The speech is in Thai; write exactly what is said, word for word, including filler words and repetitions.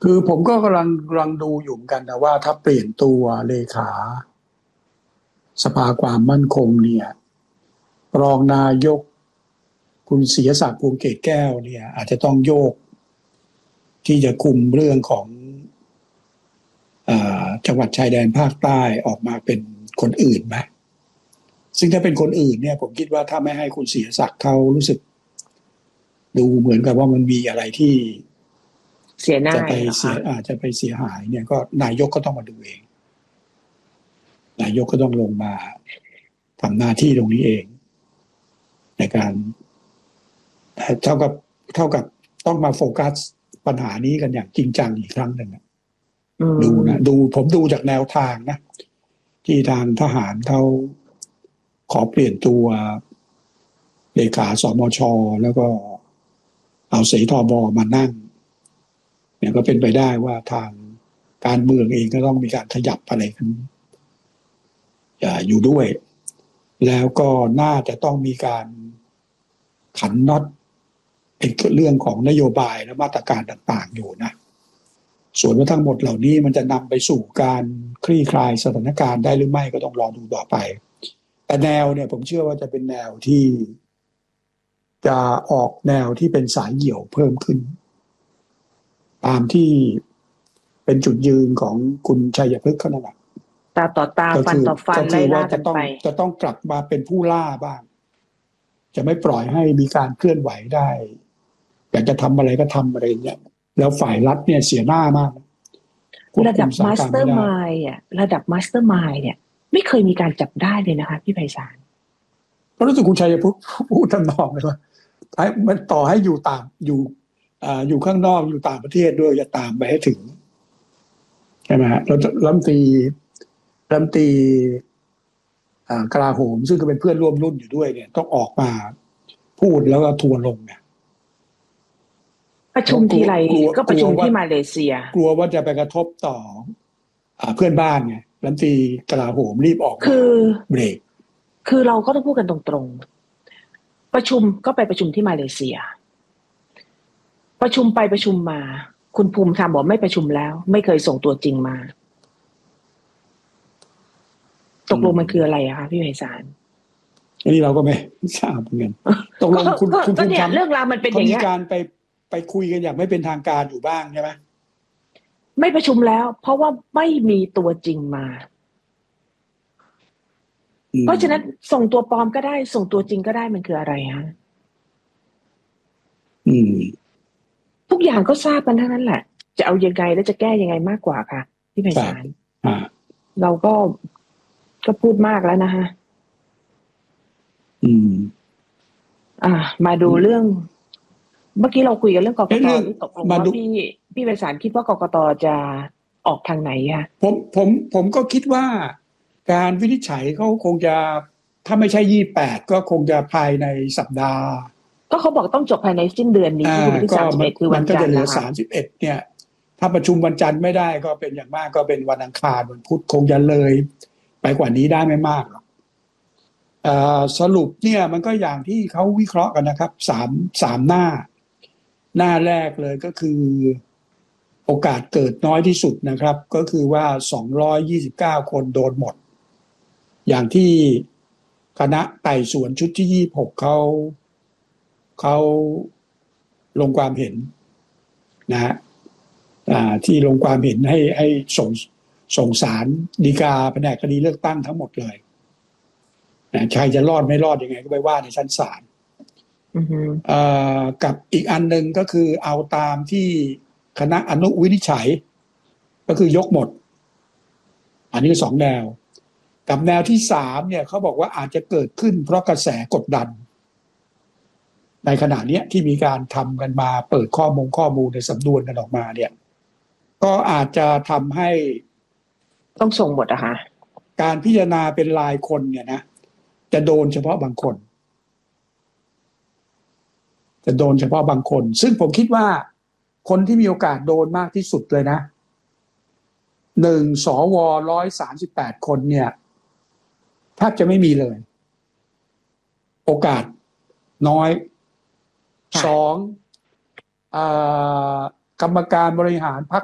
คือผมก็กำลังกำลังดูอยู่เหมือนกันนะว่าถ้าเปลี่ยนตัวเลขาสภาความมั่นคงเนี่ยรองนายกคุณศิยศักดิ์ภูมิเกตแก้วเนี่ยอาจจะต้องโยกที่จะคุมเรื่องของอ่าจังหวัดชายแดนภาคใต้ออกมาเป็นคนอื่นไหมซึ่งถ้าเป็นคนอื่นเนี่ยผมคิดว่าถ้าไม่ให้คุณศิยศักดิ์เขารู้สึกดูเหมือนกับว่ามันมีอะไรที่เสียหน้าจะไปเหรอเสียคะอาจจะไปเสียหายเนี่ยก็นายกก็ต้องมาดูเองนายกก็ต้องลงมาทำหน้าที่ตรงนี้เองในการเท่ากับเท่ากับต้องมาโฟกัสปัญหานี้กันอย่างจริงจังอีกครั้งหนึ่งนะอืดูนะมดูผมดูจากแนวทางนะที่ทางทหารเขาขอเปลี่ยนตัวเลขาสมชแล้วก็เอาเสทบมานั่งเนี่ยก็เป็นไปได้ว่าทางการเมืองเองก็ต้องมีการขยับอะไรกันอยู่ด้วยแล้วก็น่าจะต้องมีการขันน็อตเป็นเรื่องของนโยบายและมาตรการต่างๆอยู่นะส่วนว่าทั้งหมดเหล่านี้มันจะนำไปสู่การคลี่คลายสถานการณ์ได้หรือไม่ก็ต้องรอดูต่อไปแต่แนวเนี่ยผมเชื่อว่าจะเป็นแนวที่จะออกแนวที่เป็นสายเหี่ยวเพิ่มขึ้นตามที่เป็นจุดยืนของคุณชัยพฤกษ์เขานั่นแหละตาต่อตาฟันต่อฟันไล่ล่ากันไปจะต้องกลับมาเป็นผู้ล่าบ้างจะไม่ปล่อยให้มีการเคลื่อนไหวได้อยากจะทำอะไรก็ทำอะไรเงี้ยแล้วฝ่ายรัฐเนี่ยเสียหน้ามากระดับมาสเตอร์มายด์อ่ะระดับมาสเตอร์มายด์เนี่ยไม่เคยมีการจับได้เลยนะคะพี่ไพศาลก็รู้สึกคุณชัยพูดพูดทำนองเลยว่ามันต่อให้อยู่ต่างอยู่อ่าอยู่ข้างนอกอยู่ต่างประเทศด้วยจะตามไปให้ถึงใช่ไหมฮะแล้วรัฐมนตรีรัฐมนตรีอ่ากลาโหมซึ่งก็เป็นเพื่อนร่วมรุ่นอยู่ด้วยเนี่ยต้องออกมาพูดแล้วก็ทัวร์ลงเนี่ยประชุมทีไรก็ประชุมที่มาเลเซียกลัวว่าจะไปกระทบต่ออ่าเพื่อนบ้านไงรัฐมนตรีกลาโหมรีบออกมาเบรกคือเราก็ต้องพูดกันตรงๆประชุมก็ไปประชุมที่มาเลเซียประชุมไปประชุมมาคุณภูมิธรรมบอกไม่ประชุมแล้วไม่เคยส่งตัวจริงมาตกลงมันคืออะไรอะคะพี่ไพศาลอันนี้เราก็ไม่ทราบเหมือนกันตกลงคุณคุณภูมิธรรมเรื่องราวมันเป็นอย่างนี้มีการไปไปคุยกันอย่างไม่เป็นทางการอยู่บ้างใช่ไหมไม่ประชุมแล้วเพราะว่าไม่มีตัวจริงมาเพราะฉะนั้นส่งตัวปลอมก็ได้ส่งตัวจริงก็ได้มันคืออะไรฮะอืมทุกอย่างก็ทราบกันทั้งนั้นแหละจะเอายังไงและจะแก้ยังไงมากกว่าค่ะพี่ไพศาลเราก็ก็พูดมากแล้วนะฮะอืมอ่ามาดูเรื่องเมื่อกี้เราคุยกันเรื่องกกตที่ตกลงว่าพี่พี่ไพศาลคิดว่ากกตจะออกทางไหนคะผมผมผมก็คิดว่าการวินิจฉัยเขาคงจะถ้าไม่ใช่ยี่สิบแปดก็คงจะภายในสัปดาห์ก็เขาบอกต้องจบภายในสิ้นเดือนนี้ที่วันที่สามสิบเอ็ดคือวันจันทร์นะคะสามสิบเอ็ดเนี่ยถ้าประชุมวันจันทร์ไม่ได้ก็เป็นอย่างมากก็เป็นวันอังคารวันพุธคงจะเลยไปกว่านี้ได้ไม่มากหรอกสรุปเนี่ยมันก็อย่างที่เขาวิเคราะห์กันนะครับสามสามหน้าหน้าแรกเลยก็คือโอกาสเกิดน้อยที่สุดนะครับก็คือว่าสองร้อยยี่สิบเก้าคนโดนหมดอย่างที่คณะไต่สวนชุดที่ยี่สิบหกเขาเขาลงความเห็นนะฮะที่ลงความเห็นให้ให้ส่งส่งศาลฎีกาแผนกคดีเลือกตั้งทั้งหมดเลยนะใครจะรอดไม่รอดยังไงก็ไปว่าในชั้นศาลกับอีกอันหนึ่งก็คือเอาตามที่คณะอนุวินิจฉัยก็คือยกหมดอันนี้สองแนวกับแนวที่สามเนี่ยเขาบอกว่าอาจจะเกิดขึ้นเพราะกระแสกดดันในขณะนี้ที่มีการทำกันมาเปิดข้อมูลข้อมูลในสำนวนกันออกมาเนี่ยก็อาจจะทำให้ต้องส่งหมดอะค่ะการพิจารณาเป็นรายคนเนี่ยนะจะโดนเฉพาะบางคนจะโดนเฉพาะบางคนซึ่งผมคิดว่าคนที่มีโอกาสโดนมากที่สุดเลยนะหนึ่งสวร้อยสามสิบแปดคนเนี่ยแทบจะไม่มีเลยโอกาสน้อยสองกรรมการบริหารพรรค